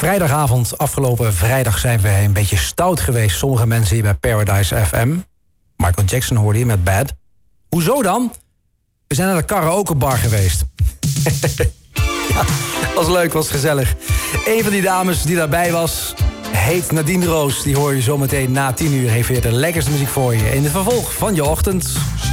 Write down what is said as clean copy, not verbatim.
Vrijdagavond, afgelopen vrijdag zijn we een beetje stout geweest. Sommige mensen hier bij Paradise FM. Michael Jackson hoorde je met Bad. Hoezo dan? We zijn naar de karaokebar geweest. Ja, was leuk, was gezellig. Een van die dames die daarbij was, heet Nadine Roos. Die hoor je zometeen na 10 uur. Heeft weer de lekkerste muziek voor je in het vervolg van je ochtend.